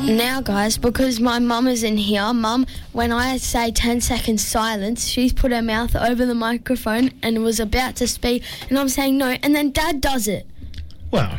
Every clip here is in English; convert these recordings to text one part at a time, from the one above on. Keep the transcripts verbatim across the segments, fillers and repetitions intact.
Now, guys, because my mum is in here, Mum, when I say ten seconds silence, she's put her mouth over the microphone and was about to speak, and I'm saying no, and then Dad does it. Well.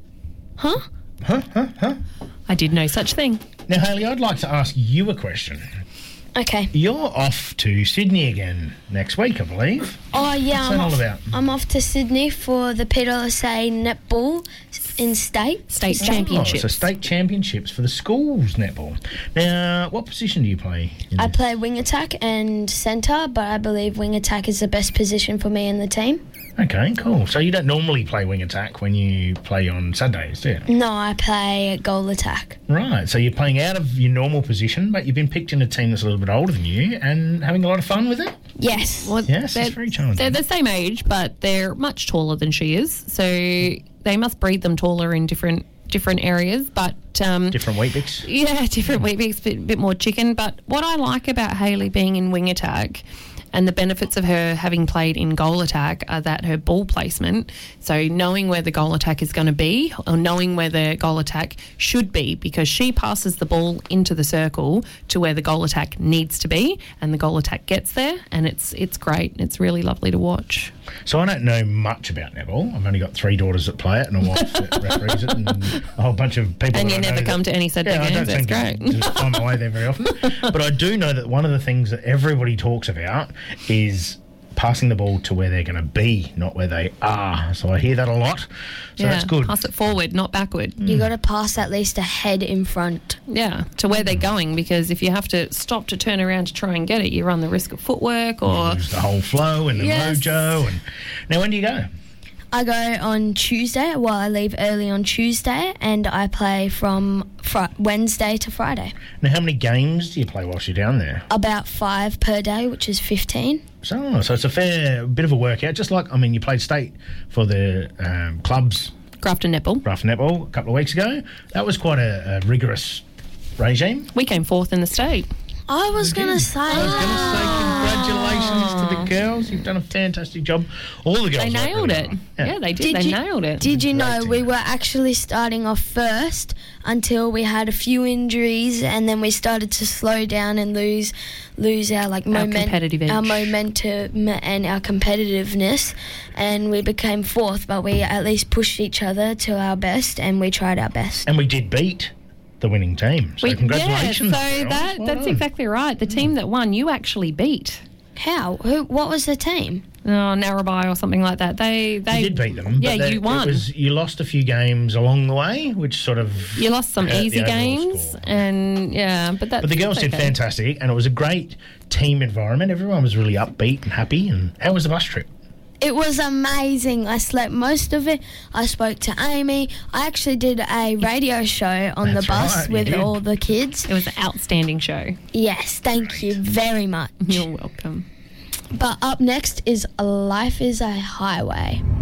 Huh? Huh? Huh? Huh? I did no such thing. Now, Hayley, I'd like to ask you a question. Okay. You're off to Sydney again next week, I believe. Oh, yeah. What's I'm that all off, about? I'm off to Sydney for the Peter Lassay netball in state. State State. championships. Oh, so state championships for the schools netball. Now, what position do you play? In I this? play wing attack and centre, but I believe wing attack is the best position for me in the team. Okay, cool. So you don't normally play wing attack when you play on Sundays, do you? No, I play goal attack. Right, so you're playing out of your normal position, but you've been picked in a team that's a little bit older than you and having a lot of fun with it? Yes. Well, Yes, they're, it's very challenging. They're the same age, but they're much taller than she is. So they must breed them taller in different different areas. But um, Different weight picks? yeah, different weight mix, bit, bit more chicken. But what I like about Hayley being in wing attack and the benefits of her having played in goal attack are that her ball placement, so knowing where the goal attack is going to be or knowing where the goal attack should be, because she passes the ball into the circle to where the goal attack needs to be and the goal attack gets there, and it's it's great. It's really lovely to watch. So I don't know much about netball. I've only got three daughters that play it and a wife that referees it and a whole bunch of people. And that you I never know come that, to any Saturday yeah, I games. don't That's think great. to find my way there very often. But I do know that one of the things that everybody talks about is passing the ball to where they're going to be, not where they are. So I hear that a lot. So yeah, that's good. pass it forward, not backward. You got to pass at least a head in front. Yeah, to where they're going, because if you have to stop to turn around to try and get it, you run the risk of footwork or... Lose the whole flow and the Yes. mojo. And now, when do you go? I go on Tuesday. Well, I leave early on Tuesday, and I play from fr- Wednesday to Friday. Now, how many games do you play whilst you're down there? About five per day, which is fifteen. So, so it's a fair bit of a workout. Just like, I mean, you played state for the um, clubs, Grafton Netball. Grafton Netball, a couple of weeks ago. That was quite a, a rigorous regime. We came fourth in the state. I was going to say... I was going to say congratulations to the girls. You've done a fantastic job. All the girls They worked nailed really it. hard. Yeah, they did. Did they you- nailed it. Did you Great know team. we were actually starting off first until we had a few injuries, and then we started to slow down and lose lose our like moment, competitive edge. our momentum and our competitiveness, and we became fourth, but we at least pushed each other to our best, and we tried our best. And we did beat the winning team. So We- congratulations. Yeah, so girls. that, Well that's done. exactly right. The team that won, you actually beat. How? Who? What was the team? Oh, Narrabri or something like that. They they You did beat them. Yeah, but that- you won. It was, you lost a few games along the way, which sort of... You lost some hurt the easy overall games, score. and yeah, but that's But the girls that's did okay. fantastic, and it was a great team environment. Everyone was really upbeat and happy. And how was the bus trip? It was amazing. I slept most of it. I spoke to Amy. I actually did a radio show on That's the bus right, you with did. all the kids. It was an outstanding show. Yes, thank you very much. You're welcome. But up next is Life is a Highway.